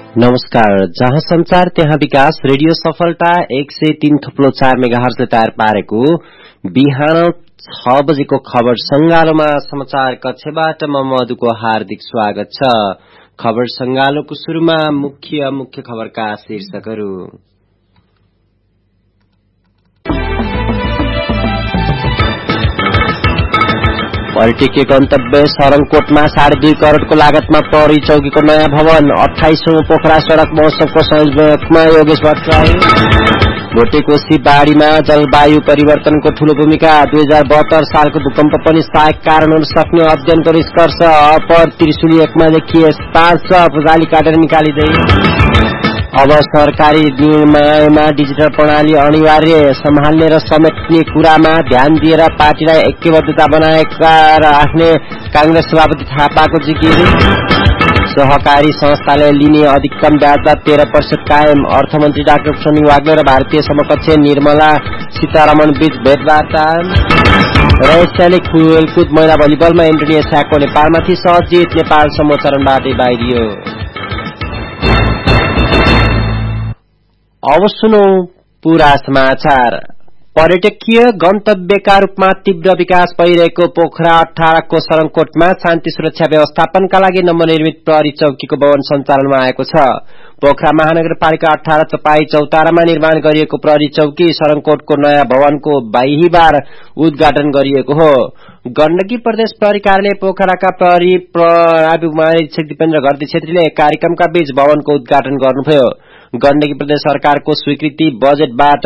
नमस्कार, जहाँ संचार त्यहाँ विकास रेडियो सफलता 103.4 मेगाहर्जले तयार पारेको बिहान 6 बजेको खबर संगालोमा समाचार कक्षबाट म मधुको हार्दिक स्वागत छ। खबर संगालोको सुरुमा मुख्य खबरका शीर्षकहरू। पर्यटकीय गन्तव्य सरङकोटमा 2.5 करोड़को लागतमा प्रहरी चौकीको नयाँ भवन, 28औं पोखरा सड़क महोत्सवको संयोजकमा योगेश भट्टराई। भोटेकोशी बाढीमा जलवायु परिवर्तनको ठूलो भूमिका, 2072 सालको भूकम्प पनि सहायक कारण हुन सक्ने अध्ययनको निष्कर्ष। अपर त्रिशुली 1 मा देखिए 5 प्रजाली काटेर निकालिँदै। अब सरकारी निर्णयमा डिजिटल प्रणाली अनिवार्य, सम्हाल्ने र समेट्ने कुरामा ध्यान दिएर पार्टीलाई ऐक्यबद्धता बनाएका राख्ने कांग्रेस सभापति थापाको जिकिर। सहकारी संस्थाले लिने अधिकतम ब्याज दर 13% कायम, अर्थमन्त्री डाक्टर सोनी वाग्ले र भारतीय समकक्ष निर्मला सीतारमण बीच भेटवार्ता। र एसियाली खेलकुद महिला भलिबलमा इन्डोनेसियाको नेपालमाथि सहज जित, नेपाल समूह चरणबाटै बाहिरियो। अब सुनौ पूरा समाचार। पर्यटकीय गन्तव्यका रूपमा तीव्र विकास भइरहेको पोखरा 18 को सरङकोटमा शान्ति सुरक्षा व्यवस्थापनका लागि नवनिर्मित प्रहरी चौकीको भवन सञ्चालनमा आएको छ। पोखरा महानगरपालिका 18 चपाई चौतारामा निर्माण गरिएको प्रहरी चौकी सरङकोटको नयाँ भवनको बिहीबार उद्घाटन गरिएको हो। गण्डकी प्रदेश प्रहरी कार्यालय पोखराका प्रहरी महानिरीक्षक दिपेन्द्र घरती छेत्रीले कार्यक्रमका बीच भवनको उद्घाटन गर्नुभयो। गण्डकी प्रदेश सरकारको स्वीकृति बजेटबाट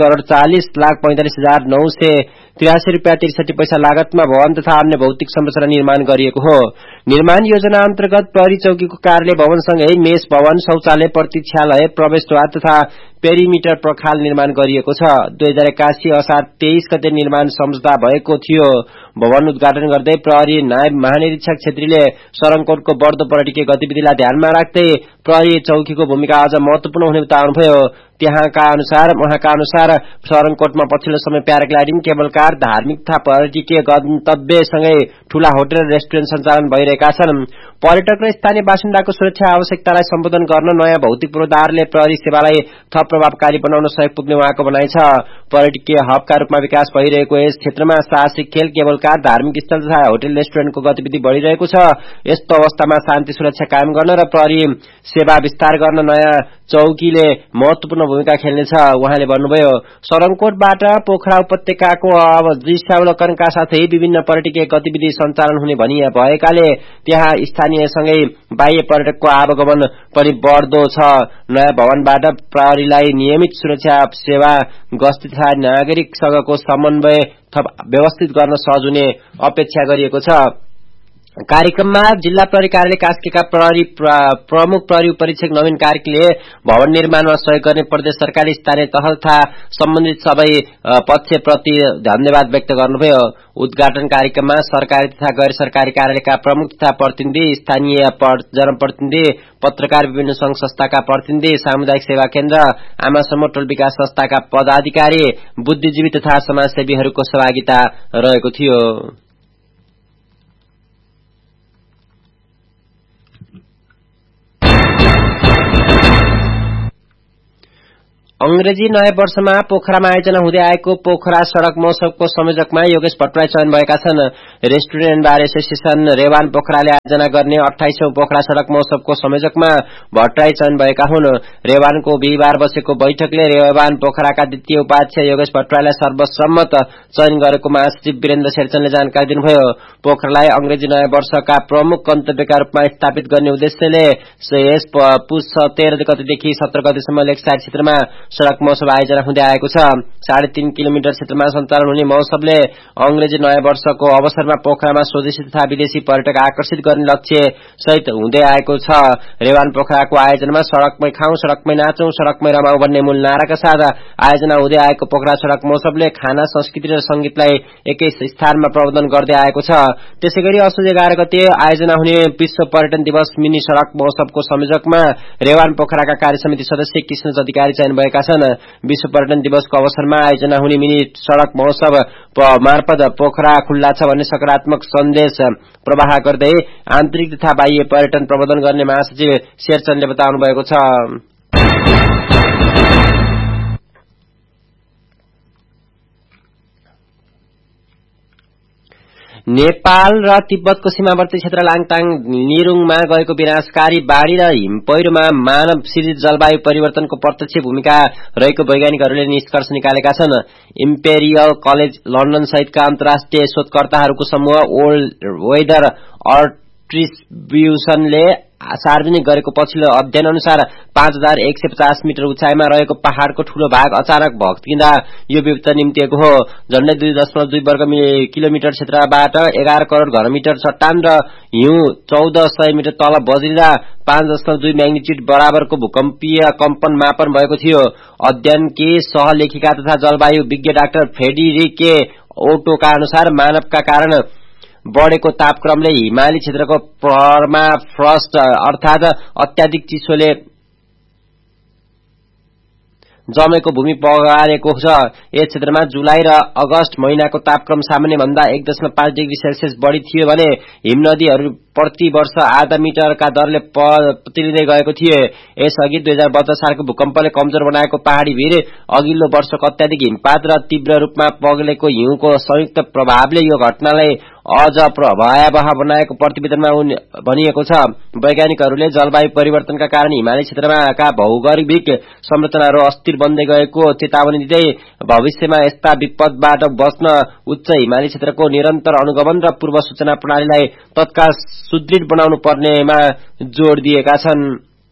2,40,45,983 रुपियाँ 63 पैसा लागतमा भवन तथा अन्य भौतिक संरचना निर्माण गरिएको हो। निर्माण योजना अन्तर्गत प्रहरी चौकीको कार्यालय भवनसँगै मेष भवन, शौचालय, प्रतीक्षालय, प्रवेशद्वार तथा पेरिमिटर प्रखाल निर्माण गरिएको छ। 2081 असार 23 गते निर्माण सम्झौता भएको थियो। भवन उद्घाटन गर्दै प्रहरी नायब महानिरीक्षक छेत्रीले सरङकोटको बढ्दो पर्यटकीय गतिविधिलाई ध्यानमा राख्दै प्रहरी चौकीको भूमिका अझ महत्वपूर्ण हुने बताउनुभयो। उहाँका अनुसार सरङकोटमा पछिल्लो समय प्याराग्लाइडिङ, केबल कार, धार्मिक तथा पर्यटकीय गन्तव्यसँगै ठूला होटल र रेस्टुरेन्ट सञ्चालन भइरहेका छन्। पर्यटक र स्थानीय बासिन्दाको सुरक्षा आवश्यकतालाई सम्बोधन गर्न नयाँ भौतिक पूर्वाधारले प्रहरी सेवालाई थप प्रभावकारी बनाउन सहयोग पुग्ने उहाँको भनाइ छ। पर्यटकीय हबका रूपमा विकास भइरहेको यस क्षेत्रमा साहसिक खेल, केबल कार, धार्मिक स्थल तथा होटल रेस्टुरेन्टको गतिविधि बढ़िरहेको छ। यस्तो अवस्थामा शान्ति सुरक्षा कायम गर्न र प्रहरी सेवा विस्तार गर्न नयाँ चौकीले महत्वपूर्ण भूमिका खेल्नेछ उहाँले भन्नुभयो। सरङकोटबाट पोखरा उपत्यकाको अब दृश्यावलोकनका साथै विभिन्न पर्यटकीय गतिविधि सञ्चालन हुने भएकाले त्यहाँ स्थानीयसँगै बाह्य पर्यटकको आवागमन पनि बढ्दो छ। नयाँ भवनबाट प्रहरीलाई नियमित सुरक्षा सेवा, गस्ती तथा नागरिकसँगको समन्वय थप व्यवस्थित गर्न सहज हुने अपेक्षा गरिएको छ। कार्यक्रममा जिल्ला प्रहरी कार्यालय कास्कीका प्रमुख प्रहरी उपरीक्षक नवीन कार्कीले भवन निर्माणमा सहयोग गर्ने प्रदेश सरकारले स्थानीय तह तथा सम्बन्धित सबै पक्षप्रति धन्यवाद व्यक्त गर्नुभयो। उद्घाटन कार्यक्रममा सरकारी तथा गैर सरकारी कार्यालयका प्रमुख तथा प्रतिनिधि, स्थानीय जनप्रतिनिधि, पत्रकार, विभिन्न संघ संस्थाका प्रतिनिधि, सामुदायिक सेवा केन्द्र, आमा समूह टोल विकास संस्थाका पदाधिकारी, बुद्धिजीवी तथा समाजसेवीहरूको सहभागिता रहेको थियो। अंग्रेजी नयाँ वर्षमा पोखरामा आयोजना हुँदै आएको पोखरा सड़क महोत्सवको संयोजकमा योगेश भट्टराई चयन भएका छन्। रेस्टुरेन्ट बार एसोसिएसन रेवान पोखराले आयोजना गर्ने 28औं पोखरा सड़क महोत्सवको संयोजकमा भट्टराई चयन भएका हुन्। रेवानको बिहीबार बसेको बैठकले रेवान पोखराका द्वितीय उपाध्यक्ष योगेश भट्टराईलाई सर्वसम्मत चयन गरेको महासचिव वीरेन्द्र शेरचनले जानकारी दिनुभयो। पोखरालाई अंग्रेजी नयाँ वर्षका प्रमुख गन्तव्यका रूपमा स्थापित गर्ने उद्देश्यले यस पुष 13 गतेदेखि 17 गतेसम्म लेकसाइड क्षेत्रमा सड़क महोत्सव आयोजना हुँदै आएको छ। 3.5 किलोमिटर क्षेत्रमा सञ्चालन हुने महोत्सवले अंग्रेजी नयाँ वर्षको अवसरमा पोखरामा स्वदेशी तथा विदेशी पर्यटक आकर्षित गर्ने लक्ष्य सहित हुँदै आएको छ। रेवान पोखराको आयोजनामा सड़कमै खाउँ, सड़कमै नाचौं, सड़कमै रमाउँ भन्ने मूल नाराका साथ आयोजना हुँदै आएको पोखरा सड़क महोत्सवले खाना, संस्कृति र संगीतलाई एकै स्थानमा प्रवर्धन गर्दै आएको छ। त्यसैगरी असोज 11 गते आयोजना हुने विश्व पर्यटन दिवस मिनी सड़क महोत्सवको संयोजकमा रेवान पोखराका कार्य समिति सदस्य कृष्ण अधिकारी चयन भएका गरेका छन्। विश्व पर्यटन दिवसको अवसरमा आयोजना हुने मिनी सड़क महोत्सव मार्फत पोखरा खुल्ला छ भन्ने सकारात्मक सन्देश प्रवाह गर्दै आन्तरिक तथा बाह्य पर्यटन प्रबन्धन गर्ने महासचिव शेरचन्दले बताउनु भएको छ। नेपाल र तिब्बतको सीमावर्ती क्षेत्र लाङटाङ निरुङमा गएको विनाशकारी बाढ़ी र हिम पहिरोमा मानव सृजित जलवायु परिवर्तनको प्रत्यक्ष भूमिका रहेको वैज्ञानिकहरूले निष्कर्ष निकालेका छन्। इम्पेरियल कलेज लन्डन सहितका अन्तर्राष्ट्रिय शोधकर्ताहरूको समूह वर्ल्ड वेदर अट्रिब्युसनले सार्वजनिक गरेको पछिल्लो अध्ययन अनुसार 5150 मिटर उचाइमा रहेको पहाड़को ठूलो भाग अचानक भत्किँदा यो विपत्ति निम्तिएको हो। झण्डै 2.2 वर्ग किलोमिटर क्षेत्रबाट 11 करोड़ घनमिटर चट्टान र हिउँ 1400 मिटर तल बज्रिँदा 5.2 म्याग्निट्युड बराबरको भूकम्पीय कम्पन मापन भएको थियो। अध्ययनकी सहलेखिका तथा जलवायु विज्ञ डाक्टर फ्रेडरिके ओटोका अनुसार मानवका कारण बढ़ेको तापक्रमले हिमाली क्षेत्रको पर्माफ्रस्ट अर्थात अत्याधिक चिसोले जमेको भूमि पगारेको छ। यस क्षेत्रमा जुलाई र अगस्त महिनाको तापक्रम सामान्य भन्दा 1.5 डिग्री सेल्सियस बढ़ी थियो भने हिम नदीहरू प्रति वर्ष आधा मिटरका दरले पत्रिँदै गएको थिए। यसअघि 2072 सालको भूकम्पले कमजोर बनाएको पहाड़ी भिर, अघिल्लो वर्षको अत्याधिक हिमपात र तीव्र रूपमा पग्लेको हिउँको संयुक्त प्रभावले यो घटनालाई अझ भयावह बनाएको प्रतिवेदनमा भनिएको छ। वैज्ञानिकहरूले जलवायु परिवर्तनका कारण हिमाली क्षेत्रमाका भौगोलिक संरचनाहरू अस्थिर बन्दै गएको चेतावनी दिँदै भविष्यमा यस्ता विपदबाट बच्न उच्च हिमाली क्षेत्रको निरन्तर अनुगमन र पूर्व सूचना प्रणालीलाई तत्काल सुदृढ बनाउनु पर्नेमा जोड़ दिएका छन्।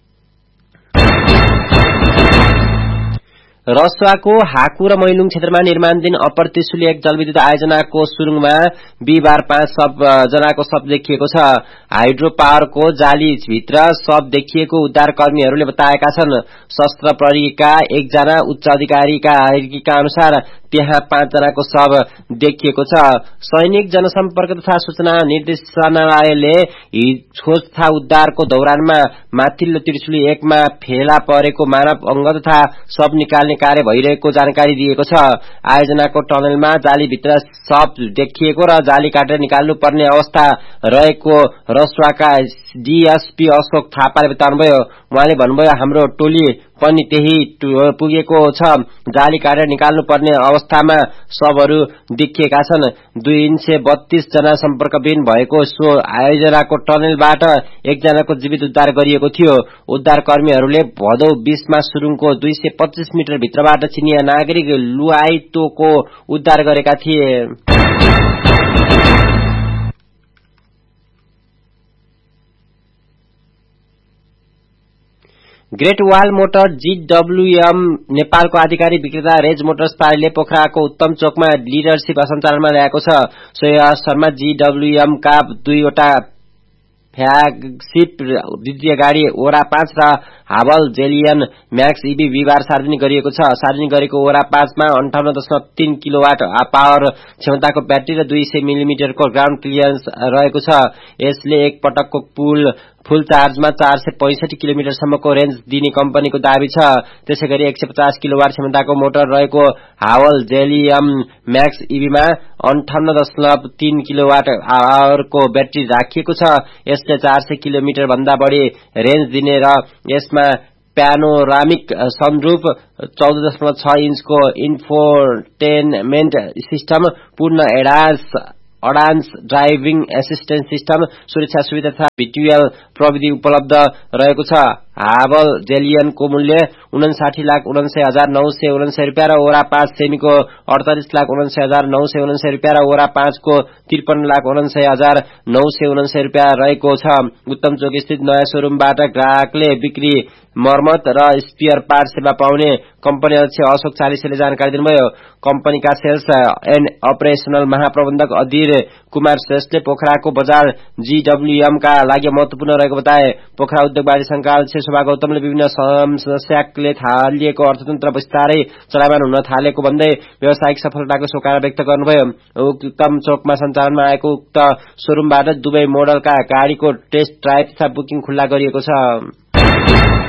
रसुवाको हाकु र मैलुङ क्षेत्रमा निर्माणधीन अप्पर त्रिशुली एक जलविद्युत आयोजनाको सुरुङमा बिहिबार 5 जनाको शव देखिएको छ। हाइड्रो पावरको जाली भित्र शव देखिएको उद्धारकर्मीहरूले बताएका छन्। सशस्त्र प्रहरीका एकजना उच्च अधिकारीका अनुसार त्यहाँ 5 जनाको शव देखिएको छ। सैनिक जनसम्पर्क तथा सूचना निर्देशनालयले खोज तथा उद्धारको दौरानमा माथिल्लो त्रिशुली 1 मा फेला परेको मानव अंग तथा शव निकाल्ने कार्य भइरहेको जानकारी दिएको छ। आयोजनाको टनलमा जालीभित्र शव देखिएको र जाली काटेर निकाल्नु पर्ने अवस्था रहेको रसुवाका डीएसपी अशोक थापाले बताउनुभयो। उहाँले भन्नुभयो, हाम्रो टोली पनि त्यही पुगेको छ। जाली काटेर निकाल्नु पर्ने अवस्थामा शवहरू देखिएका छन्। 232 जना सम्पर्कविहीन भएको सो आयोजनाको टनलबाट एकजनाको जीवित उद्धार गरिएको थियो। उद्धारकर्मीहरूले भदौ 20 मा सुरुङको 225 मिटर भित्रबाट चिनिया नागरिक लुआइतोको उद्धार गरेका थिए। ग्रेट वाल मोटर जीडब्ल्यूएम नेपालको आधिकारिक विक्रेता रेज मोटर्स प्रालीले पोखराको उत्तम चोकमा लिडरशिप सञ्चालनमा ल्याएको छ। सोही अवसरमा जीडब्ल्यूएम का 2 वटा फ्ल्यागशिप द्वितीय गाडी ओरा 5 र हावल जेलियन म्याक्स ईबी बिहिबार सार्वजनिक गरिएको छ। सार्वजनिक गरेको ओरा 5 मा 58.3 किलोवाट पावर क्षमताको ब्याट्री र 200 मिलिमिटरको ग्राउन्ड क्लियरेन्स रहेको छ। यसले एक पटकको फुल चार्जमा 465 किलोमिटरसम्मको रेन्ज दिने कम्पनीको दाबी छ। त्यसैगरी 150 किलोवाट क्षमताको मोटर रहेको हावल जेलियम म्याक्स ईबीमा 58.3 किलोवाट आवरको ब्याट्री राखिएको छ। यसले 400 किलोमिटर भन्दा बढी रेन्ज दिने र यसमा प्यानोरामिक सनरूफ, 14.6 इन्चको इन्फोटेनमेन्ट सिस्टम, पूर्ण एडान्स ड्राइभिङ एसिस्टेन्स सिस्टम, सुरक्षा सुविधा तथा भिजुअल प्रविधि उपलब्ध रहेको छ। हावल जेलियनको मूल्य 59,49,999 रुपियाँ र ओरा 5 सेमीको 48,49,999 रुपियाँ र ओरा 5 को 53,49,999 रुपियाँ रहेको छ। उत्तम चोक स्थित नयाँ शोरूमबाट ग्राहकले बिक्री, मर्मत र स्पियर पार्ट सेवा पाउने कम्पनी अध्यक्ष अशोक चालिसेले जानकारी दिनुभयो। कम्पनीका सेल्स एन्ड अपरेशनल महाप्रबन्धक अधीर कुमार श्रेष्ठले पोखराको बजार जीडब्ल्यूएम का लागि महत्वपूर्ण रहेको बताए। पोखरा उद्योगवादी संघका अध्यक्ष शोभा गौतमले विभिन्न समस्याले थालिएको अर्थतन्त्र विस्तारै चलायमान हुन थालेको भन्दै व्यावसायिक सफलताको शुभकामना व्यक्त गर्नुभयो। उत्तम चोकमा सञ्चालनमा आएको उक्त शोरूमबाट दुवै मोडलका गाडीको टेस्ट ड्राइभ तथा बुकिङ खुल्ला गरिएको छ।